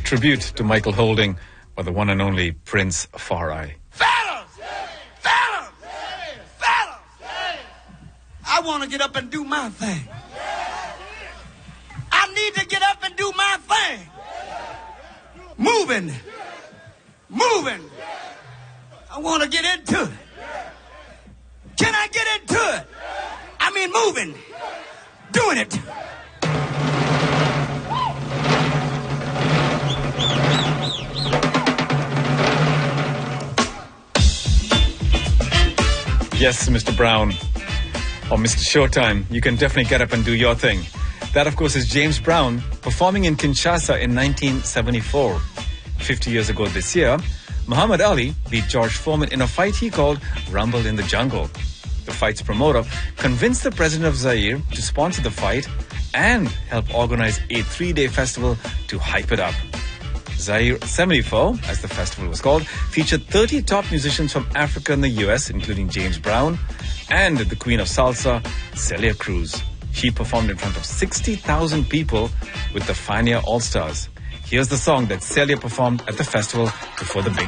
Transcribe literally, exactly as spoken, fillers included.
tribute to Michael Holding by the one and only Prince Far-I. Fellas! Fellas! Fellas! I want to get up and do my thing. I need to get up and do my thing. Moving. Moving. I want to get into it. Can I get into it? I mean, moving. Doing it. Yes, Mister Brown, or Mister Showtime, you can definitely get up and do your thing. That, of course, is James Brown performing in Kinshasa in nineteen seventy-four. fifty years ago this year, Muhammad Ali beat George Foreman in a fight he called Rumble in the Jungle. The fight's promoter convinced the president of Zaire to sponsor the fight and help organize a three-day festival to hype it up. Zaire seventy-four, as the festival was called, featured thirty top musicians from Africa and the U S, including James Brown and the Queen of Salsa, Celia Cruz. She performed in front of sixty thousand people with the Fania All-Stars. Here's the song that Celia performed at the festival before the big